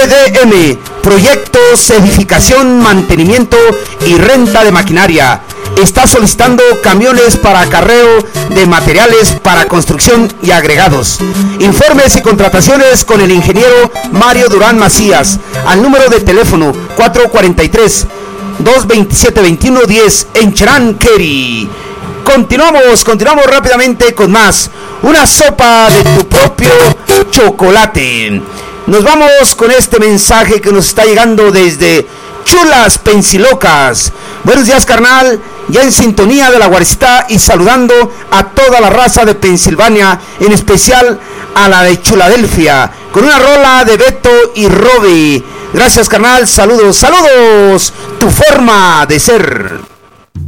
PDM, proyectos, edificación, mantenimiento y renta de maquinaria. Está solicitando camiones para acarreo de materiales para construcción y agregados. Informes y contrataciones con el ingeniero Mario Durán Macías al número de teléfono 443-227-2110 en Charankeri. Continuamos rápidamente con más. Una sopa de tu propio chocolate. Nos vamos con este mensaje que nos está llegando desde Chulas Pensilocas. Buenos días, carnal. Ya en sintonía de la Guaricita y saludando a toda la raza de Pensilvania, en especial a la de Chuladelfia, con una rola de Beto y Robbie. Gracias, carnal. Saludos. Tu forma de ser.